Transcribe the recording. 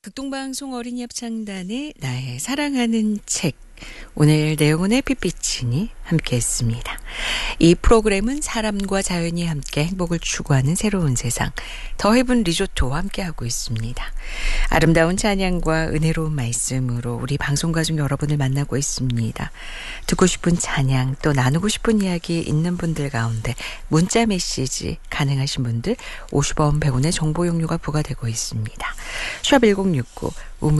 극동방송 어린이합창단의 나의 사랑하는 책, 오늘 내용은 햇빛비치니 함께했습니다. 이 프로그램은 사람과 자연이 함께 행복을 추구하는 새로운 세상, 더 헤븐 리조트와 함께하고 있습니다. 아름다운 찬양과 은혜로운 말씀으로 우리 방송가족 여러분을 만나고 있습니다. 듣고 싶은 찬양, 또 나누고 싶은 이야기 있는 분들 가운데 문자 메시지 가능하신 분들 50원 100원의 정보 용료가 부과되고 있습니다. 샵 1069